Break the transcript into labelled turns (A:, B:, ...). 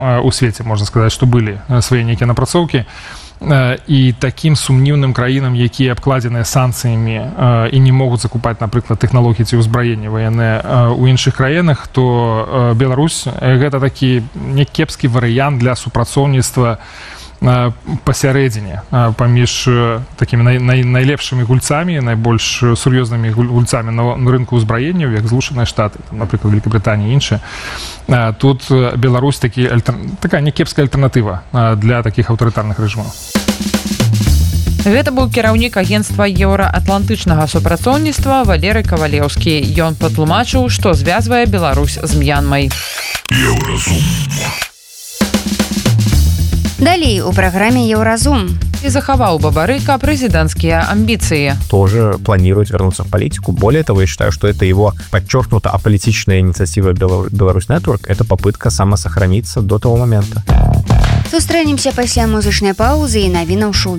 A: у свеце, можна сказаць, што былі свае нейкія напрацоўкі. І такім сумнівным краінам, якія абкладзеныя санкцыямі і не могуць закупаць, напрыклад, тэхналогіі ці ўзбраенне ваеннае ў іншых краінах, то Беларусь гэта такі някепскі варыянт для супрацоўніцтва пасярэдзіне паміж такімі найлепшымі гульцамі, найбольш сур'ёзнымі гульцамі на рынку ўзбраенняў, як Злучаныя Штаты, напрыклад, Великабрытанія і іншыя. Тут Беларусь такая някепская альтэрнатыва для такіх аўтарытарных рэжымаў.
B: Гэта быў кіраўнік агенцтва еўраатлантычнага супрацоўніцтва Валерый Кавалеўскі. Ён патлумачыў, што звязвае Беларусь з М'янмай.
C: Далей у праграме «Еўразум».
B: И захаваў Бабарыка президентские амбиции.
D: Тоже планирует вернуться в политику. Более того, я считаю, что это его подчеркнуто аполитичная инициатива Беларусь Network. Это попытка самосохраниться до того момента.
C: Сустрэнемся пасля музычнай паузы і навінаў шоу